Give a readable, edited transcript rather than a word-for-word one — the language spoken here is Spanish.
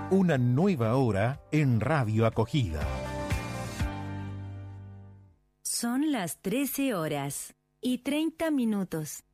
Una nueva hora en Radio Acogida. Son las 13 horas y 30 minutos.